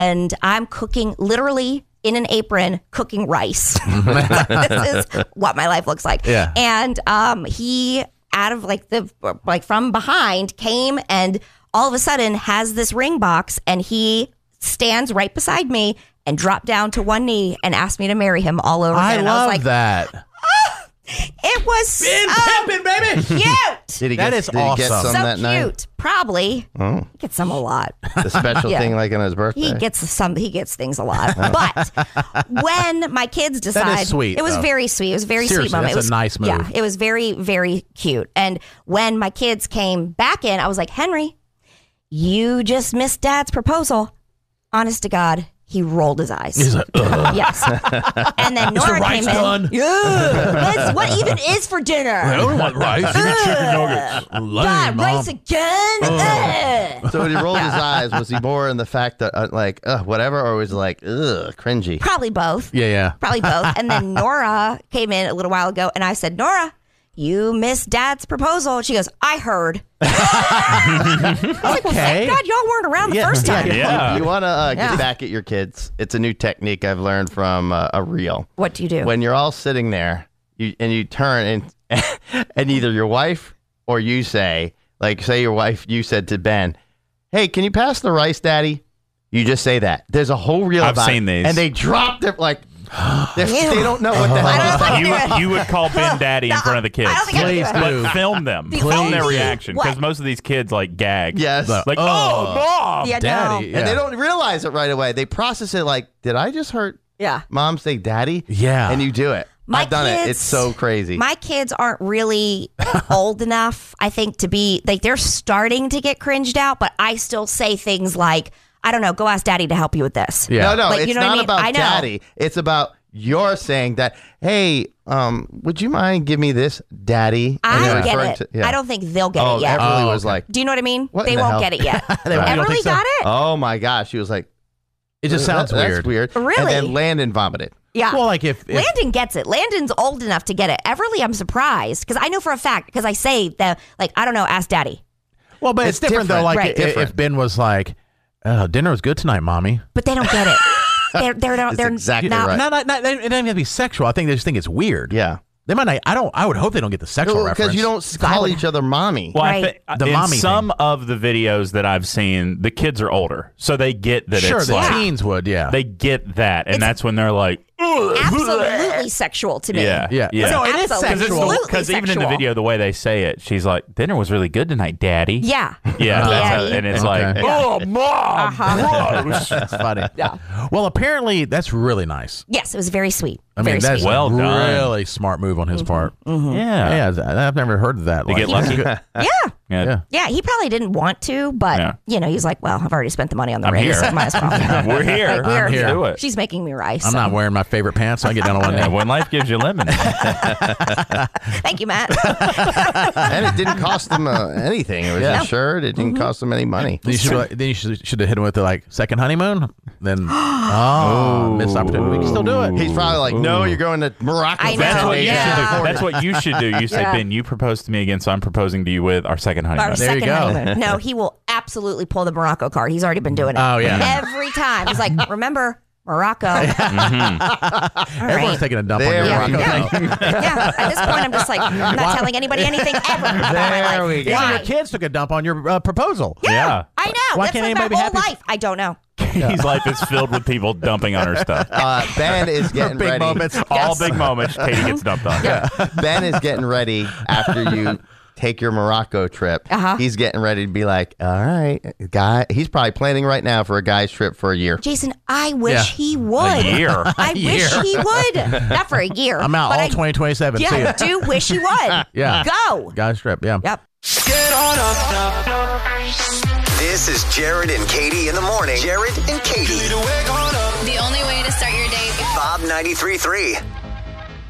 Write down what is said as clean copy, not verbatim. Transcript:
and I'm cooking literally in an apron, cooking rice. This is what my life looks like. Yeah. And he, out of from behind, came and all of a sudden has this ring box, and he stands right beside me and dropped down to one knee and asked me to marry him all over again. I love was like, that. it was pimping, baby. cute. Did he get That is some awesome. So that cute. night? Probably. Oh. He gets some a lot. The special Yeah. thing like on his birthday? He gets things a lot. But when my kids decide, sweet, it was though. very sweet. It was a very Seriously, sweet moment. that's It was a nice move. Yeah, it was very, very cute. And when my kids came back in, I was like, Henry, you just missed Dad's proposal. Honest to God, he rolled his eyes. He's like, ugh. Yes. And then Nora Rice came in. done? Yeah. That's what even is for dinner. I don't want rice. Give me chicken nuggets. God, Lame, rice Mom. again? Ugh. So when he rolled his eyes, was he more in the fact that whatever, or was he like, ugh, cringy? Probably both. Yeah. Probably both. And then Nora came in a little while ago, and I said, Nora, you missed Dad's proposal. And she goes, I heard. I was like, well, thank God y'all weren't around the first time. Yeah. You want to Yeah. get back at your kids. It's a new technique I've learned from a reel. What do you do? When you're all sitting there, you turn and either your wife or you say, like, say your wife, you said to Ben, hey, can you pass the rice, Daddy? You just say that. There's a whole reel I've about seen it. these. And they dropped it like, they don't know what the I hell. don't think You would call Ben Daddy in front of the kids. I don't think I Please can do it. do. But film them. The Film their only- reaction. what? Because most of these kids like gag. Yes. Like, oh, Mom. Yeah, Daddy. no. And they don't realize it right away. They process it like, did I just hurt Yeah. Mom say Daddy? Yeah. And you do it. My I've done it. kids- It's so crazy. My kids aren't really old enough, I think, to be like, they're starting to get cringed out, but I still say things like, I don't know, go ask Daddy to help you with this. Yeah. No, Like, it's you know what not I mean? about I know. Daddy. It's about you're saying that, hey, would you mind give me this, Daddy? And you're I get referring it. to- yeah. I don't think they'll get Oh, it yet. Everly Oh, was okay. like, Do you know what I mean? What They in the won't hell? get it yet. They don't Everly think so? got it? oh my gosh. She was like, It just sounds That's weird. Really? And then Landon vomited. Yeah. Well, like if Landon gets it. Landon's old enough to get it. Everly, I'm surprised because I know for a fact because I say that, like, I don't know, ask Daddy. well, but it's different though. different. Like Right. if Ben was like, dinner was good tonight, Mommy. But they don't get it. They're exactly not. right. No, it doesn't have to be sexual. I think they just think it's weird. Yeah. They might not. I would hope they don't get the sexual reference. Because you don't call each other mommy. Well, Right. I think The in mommy some of the videos that I've seen, the kids are older, so they get that Sure, it's the like teens would. Yeah. they get that, and It's- that's when they're like, Absolutely sexual to me. yeah, Yeah. yeah. No, it is Absolutely. sexual. Because even in the sexual. video, the way they say it, she's like, "Dinner was really good tonight, Daddy." Yeah. yeah, that's how, Daddy. and it's Okay. like, Yeah. "Oh, Mom, gross." That's funny. Yeah. Well, apparently that's really nice. Yes, it was very sweet. I mean, very that's sweet. Well a done. really smart move on his part. Yeah, Yeah, I've never heard of that. They get lucky. Yeah. Yeah. Yeah, he probably didn't want to, but Yeah. you know, he's like, well, I've already spent the money on the I'm ring, here. so might as well. We're here. Like, we're I'm here. Do it. She's making me rice. I'm so. not wearing my favorite pants, so I get down on one Yeah, knee. when life gives you lemons. Thank you, Matt. And it didn't cost them anything. It was Yeah. a shirt. It didn't cost them any money. Then you should have hit him with the like second honeymoon. Then missed opportunity. We can still do it. He's probably like, no, you're going to Morocco. I for know, 10 days. yeah. That's what you should do. You say, Yeah. Ben, you proposed to me again, so I'm proposing to you with our second honeymoon. Our There you second go. honeymoon. No, he will absolutely pull the Morocco card. He's already been doing it. Oh, yeah. Every time. He's like, remember, Morocco. All Everyone's right. taking a dump There on we your go. Morocco thing. Yeah. At this point, I'm just like, I'm not telling anybody anything ever about my There life. we go. Even Why? your kids took a dump on your proposal. Yeah. I know. Why That's can't like anybody be my whole happy? life. I don't know. Katie's life is filled with people dumping on her stuff. Ben is getting Big ready. moments. All big moments, Katie gets dumped on. Ben is getting ready after you take your Morocco trip. Uh-huh. He's getting ready to be like, all right, guy. He's probably planning right now for a guy's trip for a year. Jason, I wish Yeah. he would. A year. I wish he would. Not for a year. I'm out but all I 2027. See Yeah, ya. I do wish he would. Yeah. Go. Guys trip. Yeah. Yep. This is Jared and Katie in the morning. Jared and Katie. The only way to start your day. Bob 93.3.